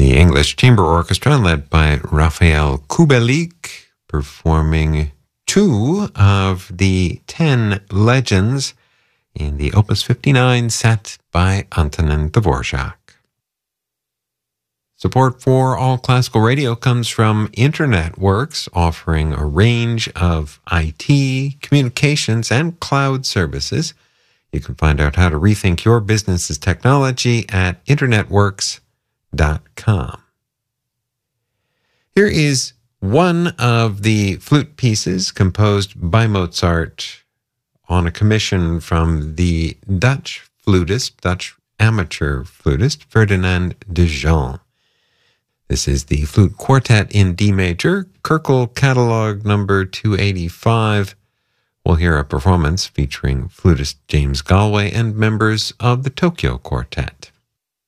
The English Chamber Orchestra, led by Raphael Kubelik, performing 2 of the 10 legends in the Opus 59 set by Antonin Dvorak. Support for All Classical Radio comes from Internet Works, offering a range of IT, communications, and cloud services. You can find out how to rethink your business's technology at internetworks.com. Here is one of the flute pieces composed by Mozart on a commission from the Dutch amateur flutist, Ferdinand de Jong. This is the Flute Quartet in D major, Köchel Catalog number 285. We'll hear a performance featuring flutist James Galway and members of the Tokyo Quartet.